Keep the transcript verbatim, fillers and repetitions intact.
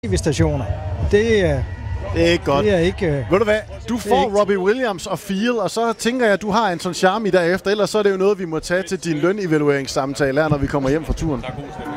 tv-stationer. Det er, det er ikke godt. Det er ikke, uh, Ved du hvad? Du får Robbie Williams og Field, og så tænker jeg, at du har Anton Charmi derefter. Ellers så er det jo noget, vi må tage til din lønevalueringssamtale her, når vi kommer hjem fra turen.